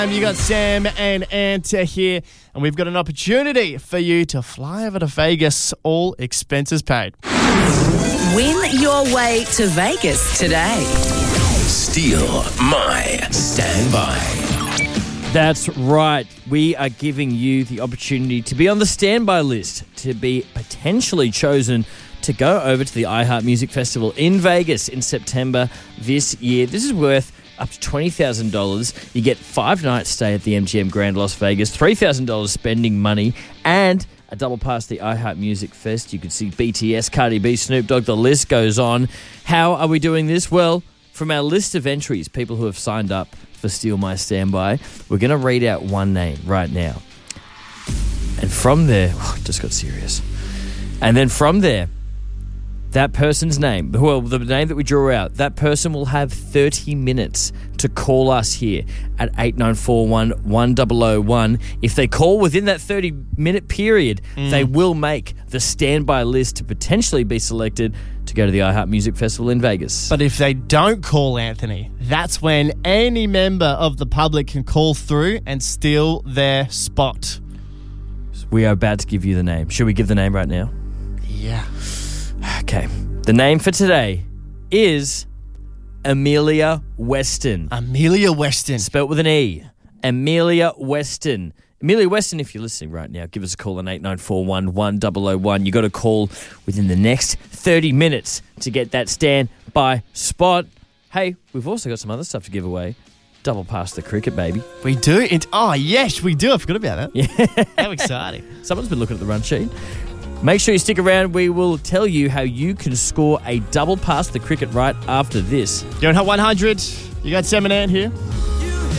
You got Sam and Anta here, and we've got an opportunity for you to fly over to Vegas, all expenses paid. Win your way to Vegas today. Steal My Standby. That's right. We are giving you the opportunity to be on the standby list, to be potentially chosen to go over to the iHeart Music Festival in Vegas in September this year. This is worth up to $20,000. You get 5 nights stay at the MGM Grand Las Vegas, $3,000 spending money, and a double pass to the iHeart Music Fest. You could see BTS, Cardi B, Snoop Dogg, the list goes on. How are we doing this? Well, from our list of entries, people who have signed up for Steal My Standby, we're going to read out one name right now. And from there, it just got serious. And then from there, that person's name, well, the name that we draw out, that person will have 30 minutes to call us here at 8941-1001. If they call within that 30-minute period, they will make the standby list to potentially be selected to go to the iHeart Music Festival in Vegas. But if they don't call Anthony, that's when any member of the public can call through and steal their spot. We are about to give you the name. Should we give the name right now? Yeah. Okay. The name for today is Amelia Weston. Amelia Weston. Spelt with an E. Amelia Weston. Amelia Weston, if you're listening right now, give us a call on 8941-1001. You got to call within the next 30 minutes to get that standby spot. Hey, we've also got some other stuff to give away. Double pass the cricket, baby. We do? Oh, yes, we do. I forgot about that. Yeah. How exciting. Someone's been looking at the run sheet. Make sure you stick around. We will tell you how you can score a double pass the cricket right after this. You're on Hot 100. You got Sam and Ant here.